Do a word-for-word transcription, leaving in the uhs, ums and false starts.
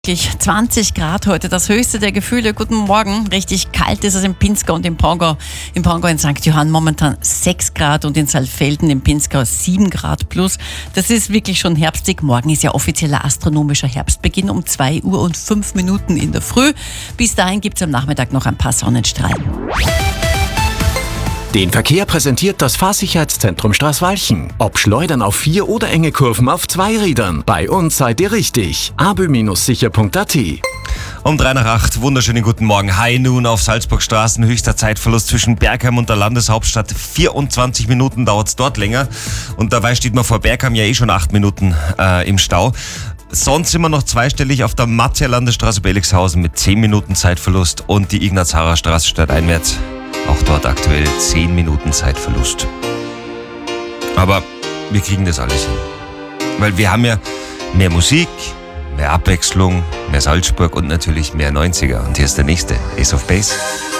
zwanzig Grad heute, das höchste der Gefühle. Guten Morgen. Richtig kalt ist es in Pinzgau und in Pongau. In Pongau in Sankt Johann momentan sechs Grad und in Saalfelden in Pinzgau sieben Grad plus. Das ist wirklich schon herbstig. Morgen ist ja offizieller astronomischer Herbstbeginn um zwei Uhr und fünf Minuten in der Früh. Bis dahin gibt es am Nachmittag noch ein paar Sonnenstrahlen. Den Verkehr präsentiert das Fahrsicherheitszentrum Straßwalchen. Ob Schleudern auf vier oder enge Kurven auf zwei Rädern. Bei uns seid ihr richtig. abö sicher punkt at. Um drei nach acht, wunderschönen guten Morgen. High Noon auf Salzburgstraßen, höchster Zeitverlust zwischen Bergheim und der Landeshauptstadt. vierundzwanzig Minuten dauert es dort länger. Und dabei steht man vor Bergheim ja eh schon acht Minuten äh, im Stau. Sonst sind wir noch zweistellig auf der Matzia Landesstraße Belixhausen mit zehn Minuten Zeitverlust und die Ignaz-Harrer Straße stadteinwärts. Auch dort aktuell zehn Minuten Zeitverlust. Aber wir kriegen das alles hin. Weil wir haben ja mehr Musik, mehr Abwechslung, mehr Salzburg und natürlich mehr neunziger. Und hier ist der nächste, Ace of Base.